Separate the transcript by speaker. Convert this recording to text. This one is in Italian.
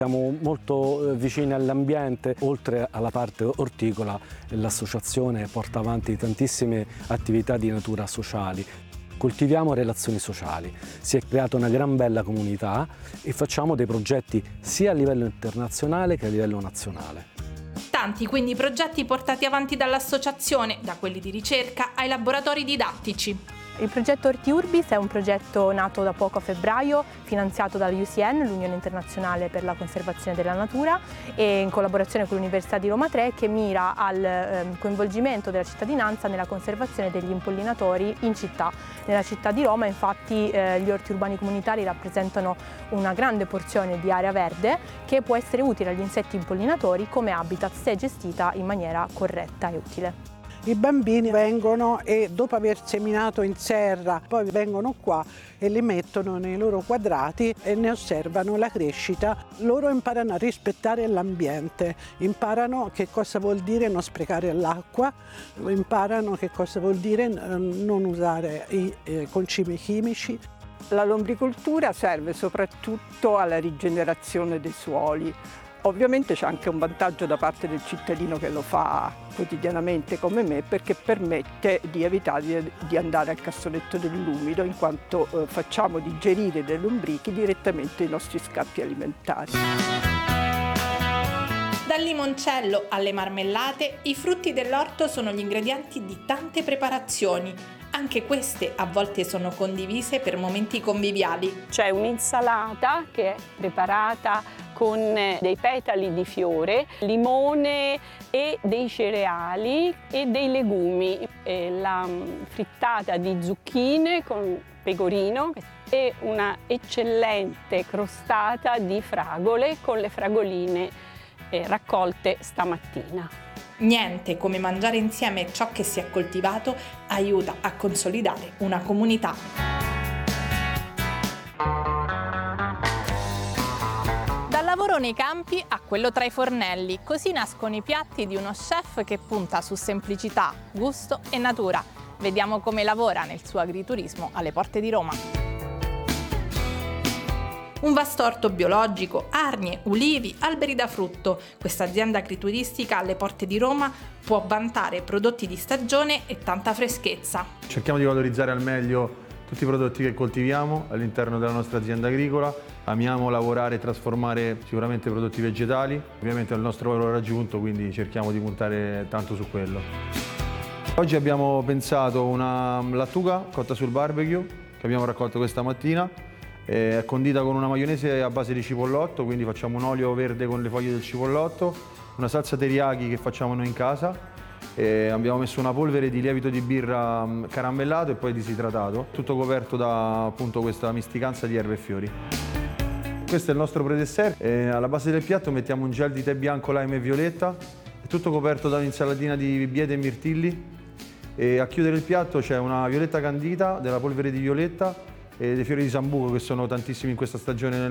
Speaker 1: Siamo molto vicini all'ambiente, oltre alla parte orticola l'associazione porta avanti tantissime attività di natura sociali. Coltiviamo relazioni sociali, si è creata una gran bella comunità e facciamo dei progetti sia a livello internazionale che a livello nazionale.
Speaker 2: Tanti quindi progetti portati avanti dall'associazione, da quelli di ricerca ai laboratori didattici.
Speaker 3: Il progetto Orti Urbis è un progetto nato da poco a febbraio, finanziato dall'UCN, l'Unione Internazionale per la Conservazione della Natura, e in collaborazione con l'Università di Roma III, che mira al coinvolgimento della cittadinanza nella conservazione degli impollinatori in città. Nella città di Roma infatti gli orti urbani comunitari rappresentano una grande porzione di area verde che può essere utile agli insetti impollinatori come habitat se gestita in maniera corretta e utile.
Speaker 4: I bambini vengono e dopo aver seminato in serra poi vengono qua e li mettono nei loro quadrati e ne osservano la crescita. Loro imparano a rispettare l'ambiente, imparano che cosa vuol dire non sprecare l'acqua, imparano che cosa vuol dire non usare i concimi chimici.
Speaker 5: La lombricoltura serve soprattutto alla rigenerazione dei suoli. Ovviamente c'è anche un vantaggio da parte del cittadino che lo fa quotidianamente come me, perché permette di evitare di andare al cassonetto dell'umido, in quanto facciamo digerire dei lombrichi direttamente ai nostri scappi alimentari.
Speaker 2: Dal limoncello alle marmellate, i frutti dell'orto sono gli ingredienti di tante preparazioni. Anche queste a volte sono condivise per momenti conviviali.
Speaker 6: C'è un'insalata che è preparata con dei petali di fiore, limone e dei cereali e dei legumi, la frittata di zucchine con pecorino e una eccellente crostata di fragole con le fragoline raccolte stamattina.
Speaker 2: Niente come mangiare insieme ciò che si è coltivato aiuta a consolidare una comunità. Dal lavoro nei campi a quello tra i fornelli, così nascono i piatti di uno chef che punta su semplicità, gusto e natura. Vediamo come lavora nel suo agriturismo alle porte di Roma. Un vasto orto biologico, arnie, ulivi, alberi da frutto. Questa azienda agrituristica alle porte di Roma può vantare prodotti di stagione e tanta freschezza.
Speaker 7: Cerchiamo di valorizzare al meglio tutti i prodotti che coltiviamo all'interno della nostra azienda agricola. Amiamo lavorare e trasformare sicuramente prodotti vegetali. Ovviamente è il nostro valore aggiunto, quindi cerchiamo di puntare tanto su quello. Oggi abbiamo pensato una lattuga cotta sul barbecue che abbiamo raccolto questa mattina. È condita con una maionese a base di cipollotto, quindi facciamo un olio verde con le foglie del cipollotto, una salsa teriyaki che facciamo noi in casa, abbiamo messo una polvere di lievito di birra caramellato e poi disidratato, tutto coperto da appunto questa misticanza di erbe e fiori. Questo è il nostro pre-dessert, alla base del piatto mettiamo un gel di tè bianco, lime e violetta, è tutto coperto da un'insalatina di biete e mirtilli, e a chiudere il piatto c'è una violetta candita, della polvere di violetta e dei fiori di sambuco che sono tantissimi in questa stagione nel